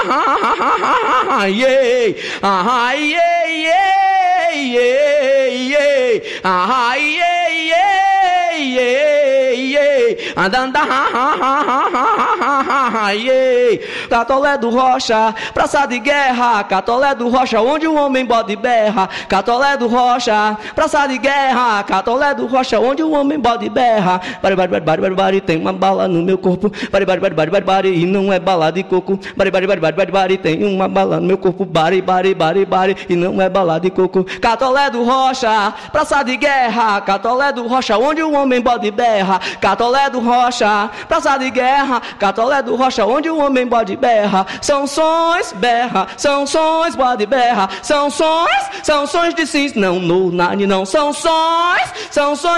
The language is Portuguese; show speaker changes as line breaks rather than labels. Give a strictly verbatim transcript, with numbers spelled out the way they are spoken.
yeah, ah, yeah, yeah, yeah, yeah, ah, yeah, yeah, yeah, yeah, andanda, yeah. Catolé do Rocha, praça de guerra, Catolé do Rocha, onde o homem bode berra. Catolé do Rocha, praça de guerra, Catolé do Rocha, onde o homem bode berra. Bari, bari, bari, bari, bari, tem uma bala no meu corpo. Bari, bari, bari, bari, bari, bari, e não é bala de coco. Bari, bari, bari, bari, bari, bari, tem uma bala no meu corpo. Bari, bari, bari, bari, e não é bala de coco. Catolé do Rocha, praça de guerra, Catolé do Rocha, onde o homem bode berra. Catolé do Rocha, praça de guerra, Catolé do Rocha, onde o homem bode berra. São sons, berra, são sons, bode berra. São sons, são sons de cis, não, no, nani, não. São sons, são sons